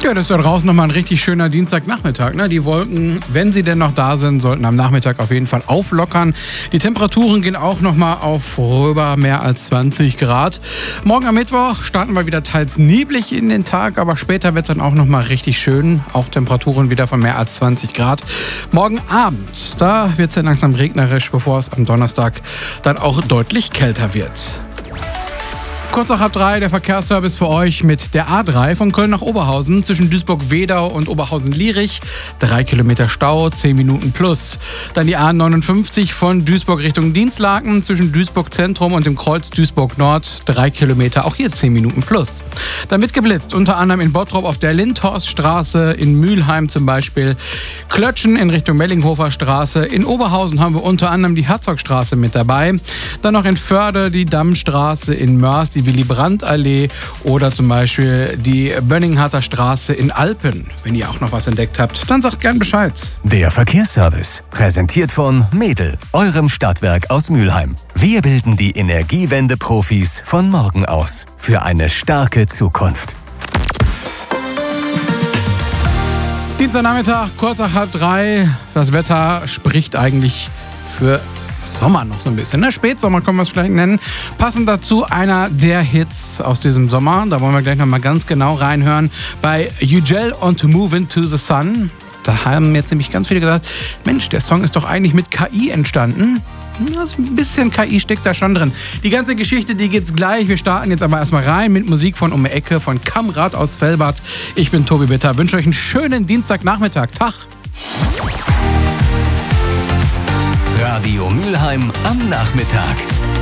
Ja, das ist da draußen nochmal ein richtig schöner Dienstagnachmittag. Ne? Die Wolken, wenn sie denn noch da sind, sollten am Nachmittag auf jeden Fall auflockern. Die Temperaturen gehen auch nochmal auf rüber mehr als 20 Grad. Morgen am Mittwoch starten wir wieder teils neblig in den Tag, aber später wird es dann auch nochmal richtig schön. Auch Temperaturen wieder von mehr als 20 Grad. Morgen Abend, da wird es dann langsam regnerisch, bevor es am Donnerstag dann auch deutlich kälter wird. Kurz nach 2:30 der Verkehrsservice für euch mit der A3 von Köln nach Oberhausen zwischen Duisburg-Wedau und Oberhausen-Lierich. 3 Kilometer Stau, 10 Minuten plus. Dann die A59 von Duisburg Richtung Dinslaken zwischen Duisburg Zentrum und dem Kreuz Duisburg Nord. 3 Kilometer, auch hier 10 Minuten plus. Dann wird geblitzt, unter anderem in Bottrop auf der Lindhorststraße, in Mülheim zum Beispiel. Klötschen in Richtung Mellinghofer Straße. In Oberhausen haben wir unter anderem die Herzogstraße mit dabei. Dann noch in Förde die Dammstraße, in Mörs die Willy-Brandt-Allee oder zum Beispiel die Bönningharter Straße in Alpen. Wenn ihr auch noch was entdeckt habt, dann sagt gern Bescheid. Der Verkehrsservice, präsentiert von Medel, eurem Stadtwerk aus Mülheim. Wir bilden die Energiewende-Profis von morgen aus für eine starke Zukunft. Dienstagnachmittag, kurz nach 2:30. Das Wetter spricht eigentlich für Sommer noch so ein bisschen. Ne? Spätsommer können wir es vielleicht nennen. Passend dazu einer der Hits aus diesem Sommer. Da wollen wir gleich nochmal ganz genau reinhören. Bei Ugel und Move Into the Sun. Da haben jetzt nämlich ganz viele gesagt, Mensch, der Song ist doch eigentlich mit KI entstanden. Also ein bisschen KI steckt da schon drin. Die ganze Geschichte, die gibt's gleich. Wir starten jetzt aber erstmal rein mit Musik von um die Ecke, von Kamrat aus Velbert. Ich bin Tobi Bitter. Wünsche euch einen schönen Dienstagnachmittag. Tag. Radio Mülheim am Nachmittag.